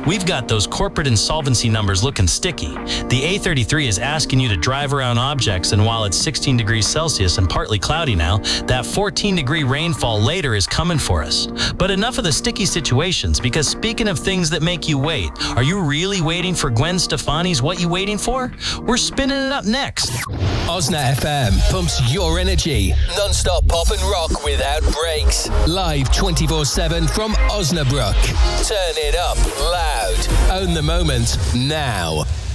we've got those corporate insolvency numbers looking sticky. The A33 is asking you to drive around objects, and while it's 16 degrees Celsius and partly cloudy now, that 14-degree rainfall later is coming for us. But enough of the sticky situations, because speaking of things that make you wait, are you really waiting for Gwen Stefani's What You Waiting For? We're spinning it up next. Osna FM pumps your energy. Non-stop pop and rock without breaks. Live 24/7 from Osnabrück. Turn it up loud. Own the moment now.